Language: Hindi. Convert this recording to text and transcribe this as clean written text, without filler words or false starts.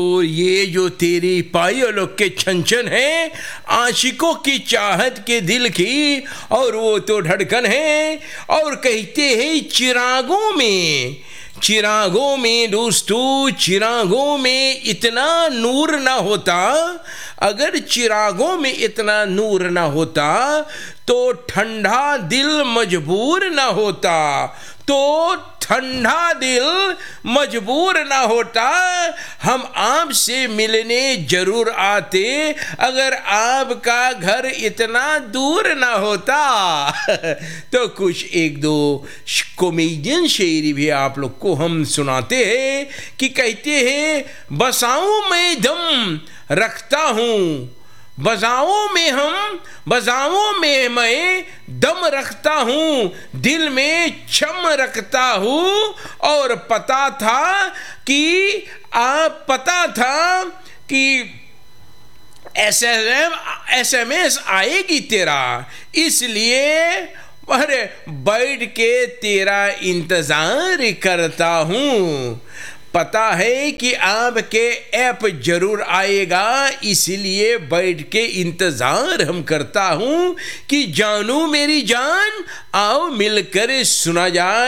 और ये जो तेरी पायलों के छन-छन है, आशिकों की चाहत के दिल की, और वो तो धड़कन है। और कहते हैं चिरागों में दोस्तों, चिरागों में इतना नूर ना होता, अगर चिरागों में इतना नूर ना होता तो ठंडा दिल मजबूर ना होता, तो ठंडा दिल मजबूर ना होता। हम आपसे मिलने जरूर आते अगर आपका घर इतना दूर ना होता। तो कुछ एक दो कॉमेडियन शेरी भी आप लोग को हम सुनाते हैं कि कहते हैं, बसाऊं मैं दम रखता हूँ, बजाओं में मैं दम रखता हूँ, दिल में छम रखता हूँ। और पता था कि SMS आएगी तेरा, इसलिए अरे बैठ के तेरा इंतजार करता हूँ। पता है कि आपके ऐप जरूर आएगा, इसलिए बैठ के इंतजार हम करता हूँ कि जानू मेरी जान, आओ मिलकर सुना जाए।